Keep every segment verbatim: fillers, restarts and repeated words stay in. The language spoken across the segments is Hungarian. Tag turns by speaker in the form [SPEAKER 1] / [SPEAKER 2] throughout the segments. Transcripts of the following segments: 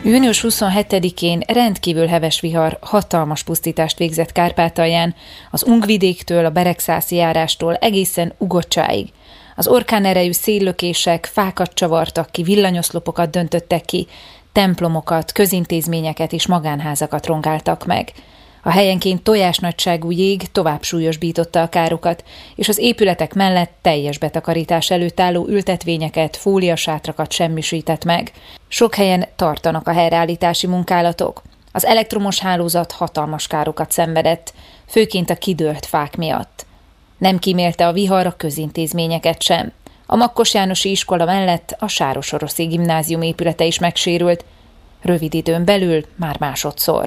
[SPEAKER 1] június huszonhetedikén rendkívül heves vihar hatalmas pusztítást végzett Kárpátalján, az Ungvidéktől, a Beregszászi járástól egészen Ugocsáig. Az orkán erejű széllökések fákat csavartak ki, villanyoszlopokat döntöttek ki, templomokat, közintézményeket és magánházakat rongáltak meg. A helyenként tojásnagyságú jég tovább súlyosbította a károkat, és az épületek mellett teljes betakarítás előtt álló ültetvényeket, fóliasátrakat semmisített meg. Sok helyen tartanak a helyreállítási munkálatok. Az elektromos hálózat hatalmas károkat szenvedett, főként a kidőlt fák miatt. Nem kímélte a vihar a közintézményeket sem. A Makkos Jánosi iskola mellett a Sárosoroszi gimnázium épülete is megsérült, rövid időn belül már másodszor.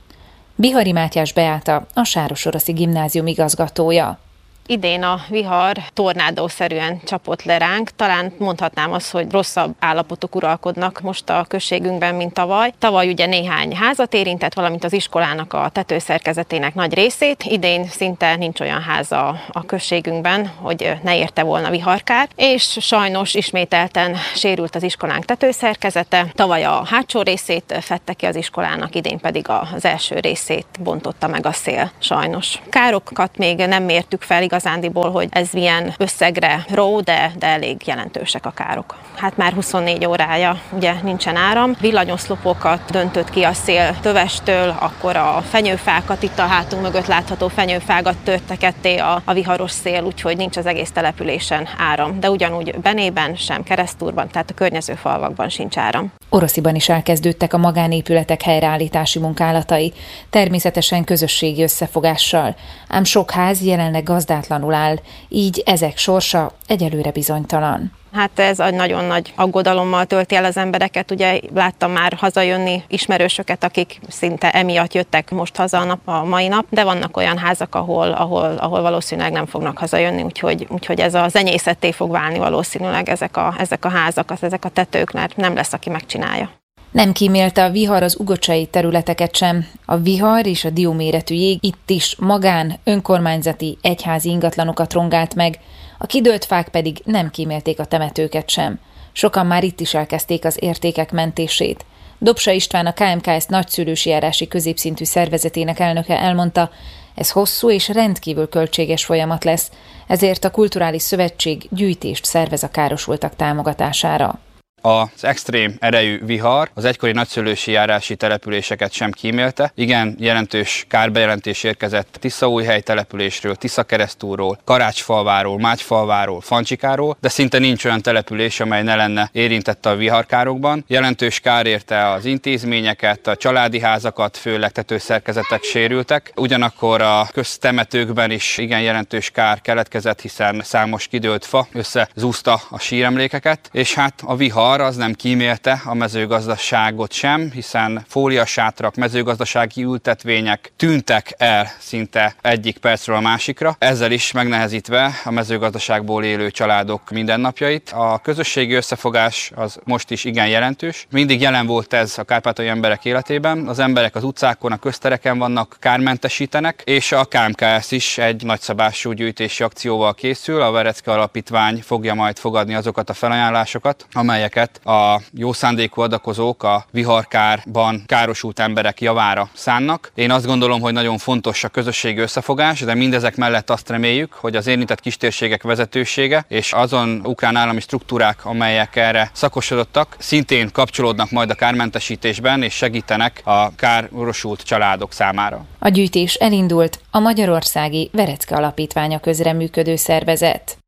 [SPEAKER 1] Bihari Mátyás Beáta, a Sárosoroszi gimnázium igazgatója.
[SPEAKER 2] Idén a vihar tornádószerűen csapott le ránk. Talán mondhatnám azt, hogy rosszabb állapotok uralkodnak most a községünkben, mint tavaly. Tavaly ugye néhány házat érintett, valamint az iskolának a tetőszerkezetének nagy részét. Idén szinte nincs olyan háza a községünkben, hogy ne érte volna viharkár, és sajnos ismételten sérült az iskolánk tetőszerkezete. Tavaly a hátsó részét fedte ki az iskolának, idén pedig az első részét bontotta meg a szél, sajnos. Károkat még nem mértük fel igazándiból, hogy ez milyen összegre ró, de, de elég jelentősek a károk. Hát már huszonnégy órája ugye nincsen áram, villanyoszlopokat döntött ki a szél Tövestől, akkor a fenyőfákat, itt a hátunk mögött látható fenyőfákat törte ketté a, a viharos szél, úgyhogy nincs az egész településen áram. De ugyanúgy Benében, sem Keresztúrban, tehát a környező falvakban sincs áram.
[SPEAKER 1] Orosziban is elkezdődtek a magánépületek helyreállítási munkálatai, természetesen közösségi összefogással, ám sok ház jelenleg gazdátlanul áll, így ezek sorsa egyelőre bizonytalan.
[SPEAKER 2] Hát ez egy nagyon nagy aggodalommal tölti el az embereket. Ugye láttam már hazajönni ismerősöket, akik szinte emiatt jöttek most haza a, nap, a mai nap, de vannak olyan házak, ahol, ahol, ahol valószínűleg nem fognak hazajönni, úgyhogy, úgyhogy ez a zenyészetté fog válni valószínűleg ezek a, ezek a házak, ezek a tetők, mert nem lesz, aki megcsinálja.
[SPEAKER 1] Nem kímélte a vihar az ugocsai területeket sem. A vihar és a dióméretű jég itt is magán, önkormányzati, egyházi ingatlanokat rongált meg, a kidőlt fák pedig nem kímélték a temetőket sem. Sokan már itt is elkezdték az értékek mentését. Dobsa István, a ká em ká es nagyszülősi járási középszintű szervezetének elnöke elmondta, ez hosszú és rendkívül költséges folyamat lesz, ezért a Kulturális Szövetség gyűjtést szervez a károsultak támogatására.
[SPEAKER 3] Az extrém erejű vihar az egykori nagyszülősi járási településeket sem kímélte. Igen, jelentős kárbejelentés érkezett Tiszaújhely településről, Tiszakeresztúrról, Karácsfalváról, Mágyfalváról, Fancsikáról, de szinte nincs olyan település, amely ne lenne érintett a viharkárokban. Jelentős kár érte az intézményeket, a családi házakat, főleg tetőszerkezetek sérültek. Ugyanakkor a köztemetőkben is igen jelentős kár keletkezett, hiszen számos kidőlt fa összezúzta a síremlékeket, és hát a vihar az nem kímélte a mezőgazdaságot sem, hiszen fóliasátrak, mezőgazdasági ültetvények tűntek el szinte egyik percről a másikra, ezzel is megnehezítve a mezőgazdaságból élő családok mindennapjait. A közösségi összefogás az most is igen jelentős. Mindig jelen volt ez a kárpátaljai emberek életében. Az emberek az utcákon, a köztereken vannak, kármentesítenek, és a ká em ká es is egy nagyszabású gyűjtési akcióval készül. A Verecke Alapítvány fogja majd fogadni azokat a felajánlásokat, amelyeket a jó szándékú adakozók a viharkárban károsult emberek javára szánnak. Én azt gondolom, hogy nagyon fontos a közösségi összefogás, de mindezek mellett azt reméljük, hogy az érintett kistérségek vezetősége és azon ukrán állami struktúrák, amelyek erre szakosodottak, szintén kapcsolódnak majd a kármentesítésben és segítenek a károsult családok számára.
[SPEAKER 1] A gyűjtés elindult, a Magyarországi Verecke Alapítvány a közreműködő szervezet.